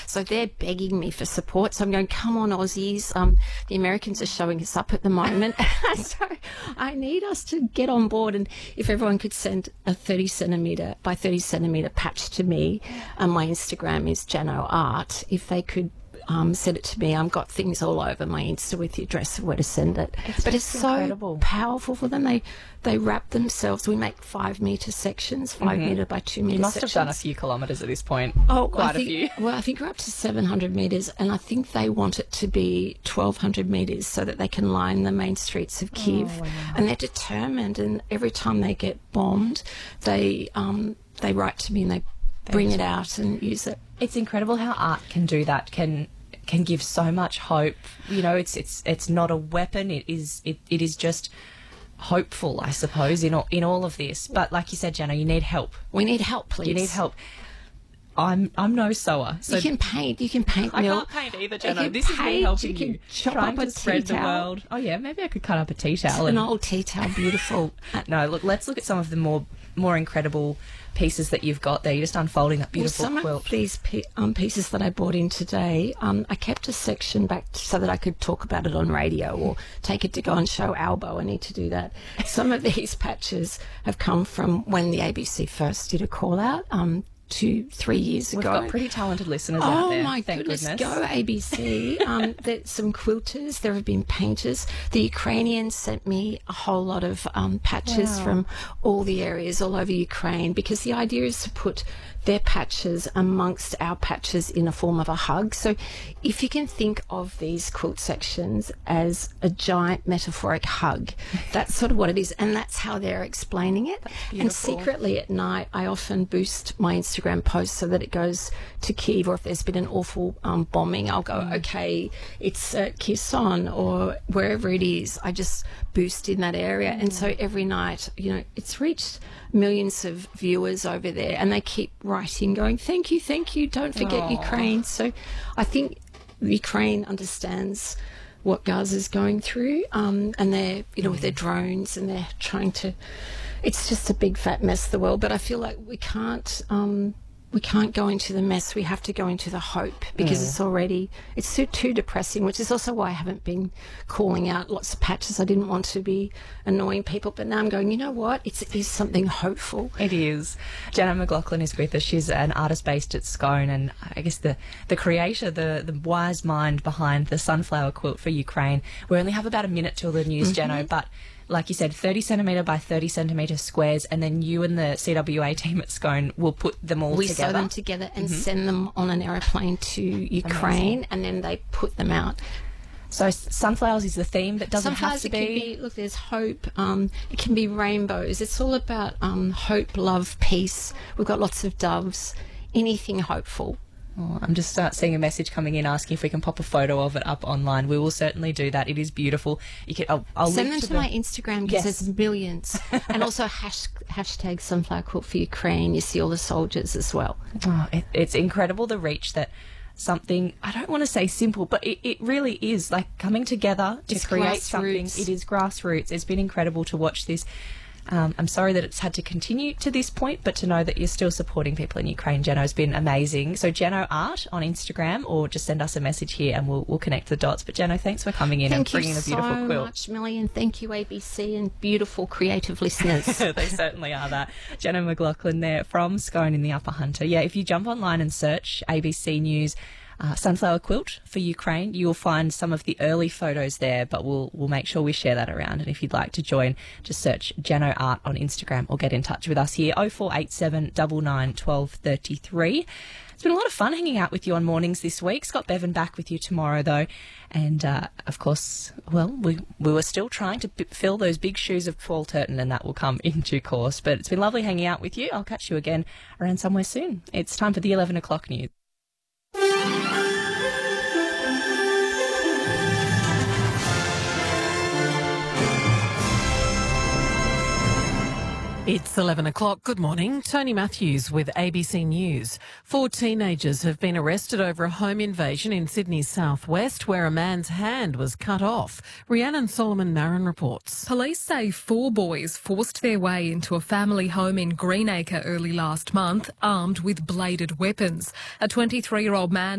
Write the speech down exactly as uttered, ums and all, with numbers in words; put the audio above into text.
So they're begging me for support. So I'm going, come on, Aussies. Um, the Americans are showing us up at the moment. So I need us to get on board. And if everyone could send a thirty centimetre by thirty centimetre patch to me, and my Instagram is Jano Art, if they could Um, send it to me. I've got things all over my Insta with the address of where to send it. It's but it's so incredible. powerful for them. They they wrap themselves. We make five metre sections, five Mm-hmm. metre by two metre You must sections. have done a few kilometres at this point. Oh, quite I think, a few. Well, I think we're up to seven hundred metres, and I think they want it to be twelve hundred metres so that they can line the main streets of Kiev. Oh, wow. And they're determined, and every time they get bombed, they um, they write to me and they bring it out and use it. It's incredible how art can do that, can can give so much hope. You know, it's it's it's not a weapon. It is it, it is just hopeful, I suppose, in all, in all of this. But like you said, Jano, you need help. We need help, please. You need help. I'm I'm no sewer. So you can paint. You can paint. I Neil. can't paint either, You Jano. can This is me paint, helping you. you. Can chop trying up to a spread tea the towel. world. Oh yeah, maybe I could cut up a tea towel. An and- old tea towel, beautiful. No, look, let's look at some of the more more incredible pieces that you've got there. You're just unfolding that beautiful well, some quilt. of these pe- um, pieces that I brought in today, um, I kept a section back so that I could talk about it on radio or take it to go and show Albo. I need to do that. Some of these patches have come from when the A B C first did a call out um, two, three years We've ago. got pretty talented listeners Oh out there. my Thank goodness, goodness. go A B C. um, there's some quilters, there have been painters. The Ukrainians sent me a whole lot of um, patches Wow. from all the areas all over Ukraine, because the idea is to put their patches amongst our patches in a form of a hug. So if you can think of these quilt sections as a giant metaphoric hug, that's sort of what it is, and that's how they're explaining it. And beautiful. secretly at night, I often boost my Instagram post so that it goes to Kyiv, or if there's been an awful um, bombing, I'll go, okay, it's uh, Kherson or wherever it is. I just boost in that area. And so every night, you know, it's reached millions of viewers over there, and they keep writing going, thank you, thank you, don't forget Aw. Ukraine. So I think Ukraine understands what Gaza's going through, um, and they're, you know, with their drones, and they're trying to, it's just a big fat mess, the world. But I feel like we can't um, we can't go into the mess. We have to go into the hope, because it's already, it's too, too depressing, which is also why I haven't been calling out lots of patches. I didn't want to be annoying people, but now I'm going, you know what, it's, it is something hopeful. It is. Jano McLaughlin is with us. She's an artist based at Scone, and I guess the, the creator, the, the wise mind behind the sunflower quilt for Ukraine. We only have about a minute till the news, Mm-hmm. Jano, but like you said, thirty centimetre by thirty centimetre squares, and then you and the C W A team at Scone will put them all We together. sew them together and send them on an aeroplane to Ukraine, and then they put them out. So s- sunflowers is the theme, but doesn't Sometimes have to it can be. be, look, there's hope. Um, it can be rainbows. It's all about um, hope, love, peace. We've got lots of doves. Anything hopeful. Oh, I'm just uh, seeing a message coming in asking if we can pop a photo of it up online. We will certainly do that. It is beautiful. You can. I'll, I'll Send link them to, the- my Instagram, because Yes. there's millions. And also hash, hashtag sunflower quilt for Ukraine. You see all the soldiers as well. Oh, it, it's incredible the reach that something, I don't want to say simple, but it, it really is, like coming together to It's create something. grassroots. It is grassroots. It's been incredible to watch this. Um, I'm sorry that it's had to continue to this point, but to know that you're still supporting people in Ukraine, Jano, has been amazing. So Jano Art on Instagram, or just send us a message here and we'll, we'll connect the dots. But Jano, thanks for coming in Thank and bringing you a beautiful so quilt. much, Millie, and thank you, A B C, and beautiful creative listeners. They certainly are that. Jano McLaughlin there from Scone in the Upper Hunter. Yeah, if you jump online and search A B C News uh, sunflower quilt for Ukraine, you'll find some of the early photos there, but we'll we'll make sure we share that around. And if you'd like to join, just search Jano Art on Instagram or get in touch with us here, oh four eight seven nine nine one two three three. It's been a lot of fun hanging out with you on mornings this week. Scott Bevan back with you tomorrow, though. And, uh, of course, well, we we were still trying to b- fill those big shoes of Paul Turton, and that will come in due course. But it's been lovely hanging out with you. I'll catch you again around somewhere soon. It's time for the eleven o'clock news. It's eleven o'clock. Good morning. Tony Matthews with A B C News. Four teenagers have been arrested over a home invasion in Sydney's southwest where a man's hand was cut off. Rhiannon Solomon Marin reports. Police say four boys forced their way into a family home in Greenacre early last month, armed with bladed weapons. A twenty-three-year-old man